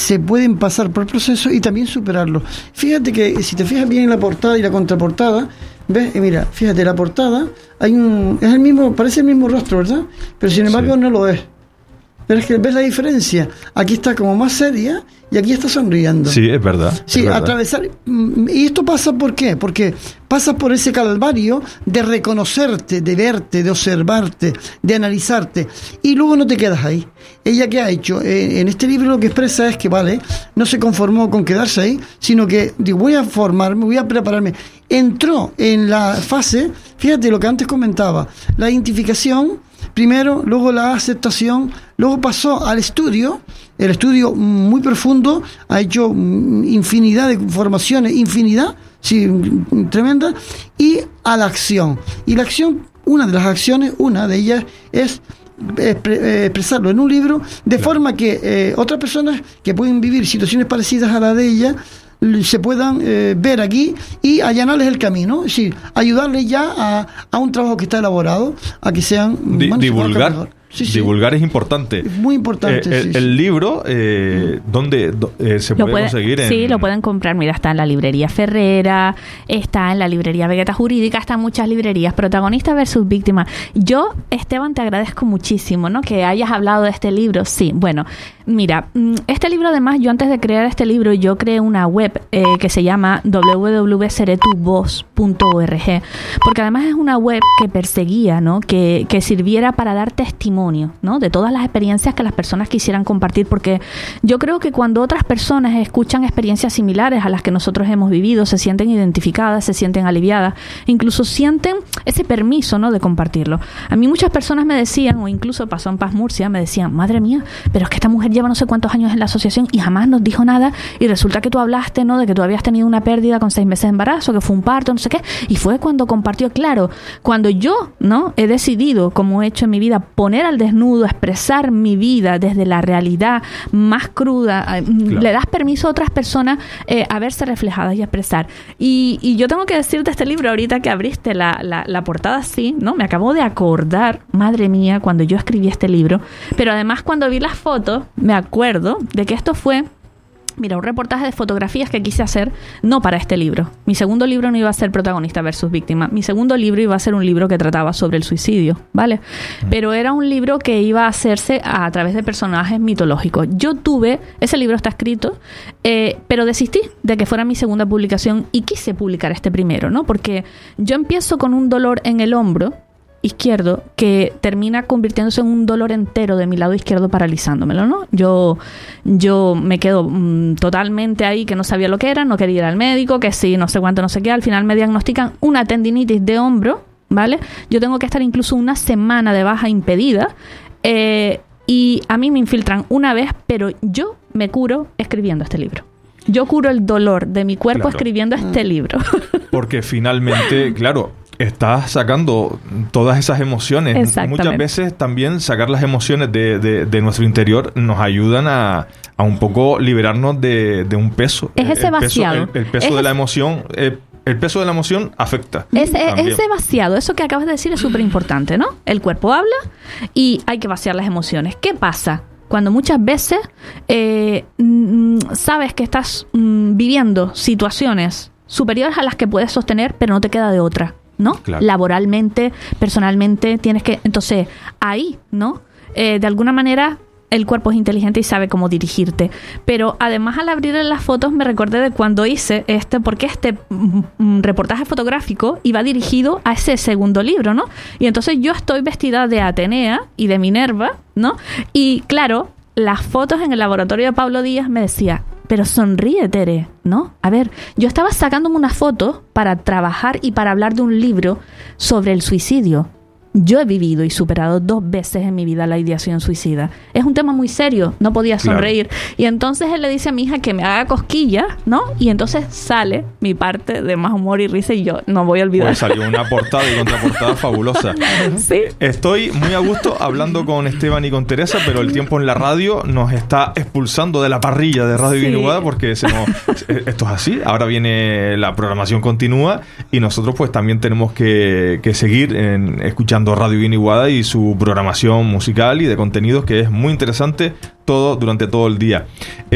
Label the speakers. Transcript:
Speaker 1: se pueden pasar por el proceso y también superarlo. Fíjate que si te fijas bien en la portada y la contraportada, ¿ves? Mira, fíjate, la portada es el mismo, parece el mismo rostro, ¿verdad? Pero sin embargo no lo es. Pero es que ves la diferencia. Aquí está como más seria y aquí está sonriendo.
Speaker 2: Sí, es verdad.
Speaker 1: Sí,
Speaker 2: es verdad.
Speaker 1: atravesar. ¿Y esto pasa por qué? Porque pasas por ese calvario de reconocerte, de verte, de observarte, de analizarte. Y luego no te quedas ahí. Ella, ¿qué ha hecho? En este libro lo que expresa es que, vale, no se conformó con quedarse ahí, sino que digo, voy a formarme, voy a prepararme. Entró en la fase, fíjate lo que antes comentaba, la identificación primero, luego la aceptación, luego pasó al estudio, el estudio muy profundo, ha hecho infinidad de formaciones, sí, tremenda, y a la acción. Y la acción, una de ellas es expresarlo en un libro, de forma que otras personas que pueden vivir situaciones parecidas a la de ella, se puedan ver aquí y allanarles el camino, es decir, ayudarles ya a un trabajo que está elaborado, a que sean
Speaker 2: divulgar. Sí. Divulgar es importante.
Speaker 1: Es muy importante.
Speaker 2: El libro, ¿dónde se puede conseguir?
Speaker 3: Sí, lo pueden comprar. Mira, está en la librería Ferrera, está en la librería Vegeta Jurídica, está en muchas librerías. Protagonista versus víctima. Yo, Esteban, te agradezco muchísimo, ¿no? Que hayas hablado de este libro. Sí, bueno, mira, este libro, además, yo antes de crear este libro, yo creé una web que se llama www.seretuvoz.org, porque además es una web que perseguía, ¿no? Que sirviera para dar testimonio, ¿no? De todas las experiencias que las personas quisieran compartir, porque yo creo que cuando otras personas escuchan experiencias similares a las que nosotros hemos vivido, se sienten identificadas, se sienten aliviadas, incluso sienten ese permiso, ¿no? De compartirlo. A mí muchas personas me decían, o incluso pasó en Paz Murcia, me decían, madre mía, pero es que esta mujer lleva no sé cuántos años en la asociación y jamás nos dijo nada, y resulta que tú hablaste, ¿no? De que tú habías tenido una pérdida con 6 meses de embarazo, que fue un parto, no sé qué, y fue cuando compartió. Claro, cuando yo, ¿no? He decidido, como he hecho en mi vida, poner al desnudo, expresar mi vida desde la realidad más cruda, claro, le das permiso a otras personas a verse reflejadas y a expresar. Y yo tengo que decirte, este libro, ahorita que abriste la portada así, ¿no? Me acabo de acordar, madre mía, cuando yo escribí este libro, pero además cuando vi las fotos, me acuerdo de que esto fue, mira, un reportaje de fotografías que quise hacer, no para este libro. Mi segundo libro no iba a ser protagonista versus víctima. Mi segundo libro iba a ser un libro que trataba sobre el suicidio, ¿vale? Pero era un libro que iba a hacerse a través de personajes mitológicos. Ese libro está escrito, pero desistí de que fuera mi segunda publicación y quise publicar este primero, ¿no? Porque yo empiezo con un dolor en el hombro izquierdo que termina convirtiéndose en un dolor entero de mi lado izquierdo, paralizándomelo, ¿no? Yo me quedo totalmente ahí, que no sabía lo que era, no quería ir al médico, que sí, no sé cuánto, no sé qué. Al final me diagnostican una tendinitis de hombro, ¿vale? Yo tengo que estar incluso una semana de baja impedida, y a mí me infiltran una vez, pero yo me curo escribiendo este libro. Yo curo el dolor de mi cuerpo, claro, escribiendo este libro. Porque finalmente, claro, estás sacando todas esas emociones. Muchas veces también sacar las emociones de nuestro interior nos ayudan a un poco liberarnos de un peso. Es ese vaciado. El peso de la emoción. El peso de la emoción afecta. Ese vaciado, eso que acabas de decir es súper importante, ¿no? El cuerpo habla y hay que vaciar las emociones. ¿Qué pasa? Cuando muchas veces sabes que estás viviendo situaciones superiores a las que puedes sostener, pero no te queda de otra, ¿no? Claro. Laboralmente, personalmente, tienes que... Entonces, ahí, ¿no? De alguna manera, el cuerpo es inteligente y sabe cómo dirigirte. Pero además, al abrir las fotos, me recordé de cuando hice porque este reportaje fotográfico iba dirigido a ese segundo libro, ¿no? Y entonces yo estoy vestida de Atenea y de Minerva, ¿no? Y claro, las fotos en el laboratorio de Pablo Díaz me decía, pero sonríe, Tere, ¿no? A ver, yo estaba sacándome unas fotos para trabajar y para hablar de un libro sobre el suicidio. Yo he vivido y superado 2 veces en mi vida la ideación suicida. Es un tema muy serio, no podía sonreír. Claro. Y entonces él le dice a mi hija que me haga cosquillas, ¿no? Y entonces sale mi parte de más humor y risa y yo no voy a olvidar. Pues salió una portada y contraportada fabulosa. Sí. Estoy muy a gusto hablando con Esteban y con Teresa, pero el tiempo en la radio nos está expulsando de la parrilla de Radio Guiniguada porque esto es así. Ahora viene la programación continua y nosotros pues también tenemos que seguir escuchando Radio Guiniguada y su programación musical y de contenidos, que es muy interesante durante todo el día.